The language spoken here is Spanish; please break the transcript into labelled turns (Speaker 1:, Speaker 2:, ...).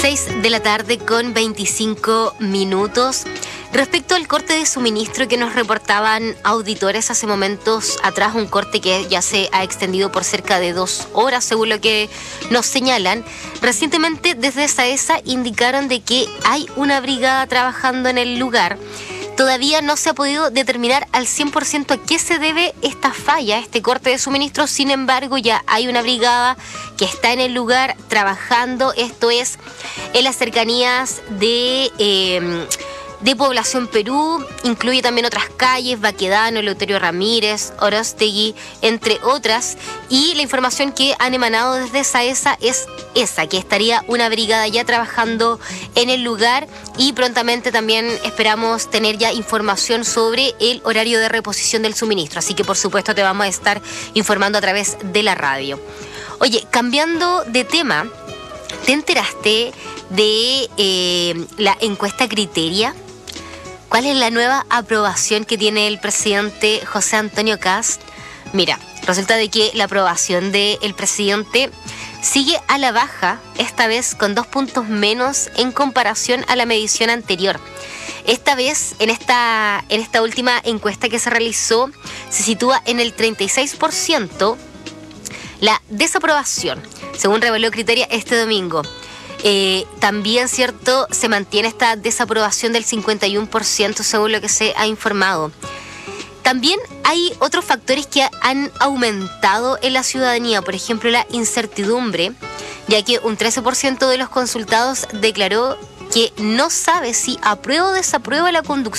Speaker 1: 6 de la tarde con 25 minutos. Respecto al corte de suministro que nos reportaban auditores hace momentos atrás, un corte que ya se ha extendido por cerca de 2 horas, según lo que nos señalan. Recientemente desde SAESA indicaron de que hay una brigada trabajando en el lugar. Todavía no se ha podido determinar al 100% a qué se debe esta falla, este corte de suministro. Sin embargo, ya hay una brigada que está en el lugar trabajando. Esto es en las cercanías de Población Perú, incluye también otras calles, Baquedano, Eleuterio Ramírez, Orostegui, entre otras. Y la información que han emanado desde SAESA es esa, que estaría una brigada ya trabajando en el lugar, y prontamente también esperamos tener ya información sobre el horario de reposición del suministro. Así que por supuesto te vamos a estar informando a través de la radio. Oye, cambiando de tema, ¿te enteraste de la encuesta Criteria? ¿Cuál es la nueva aprobación que tiene el presidente José Antonio Kast? Mira, resulta de que la aprobación del presidente sigue a la baja, esta vez con 2 puntos menos en comparación a la medición anterior. Esta vez, en esta última encuesta que se realizó, se sitúa en el 36% la desaprobación, según reveló Criteria este domingo. También, cierto, se mantiene esta desaprobación del 51%, según lo que se ha informado. También hay otros factores que han aumentado en la ciudadanía, por ejemplo, la incertidumbre, ya que un 13% de los consultados declaró que no sabe si aprueba o desaprueba la conducción